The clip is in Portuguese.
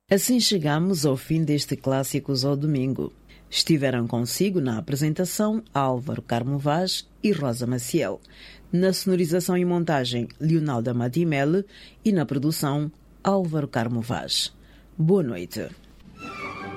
Assim chegamos ao fim deste Clássicos ao Domingo. Estiveram consigo na apresentação Álvaro Carmo Vaz e Rosa Maciel, na sonorização e montagem Leonalda Madimele e na produção Álvaro Carmo Vaz. Boa noite.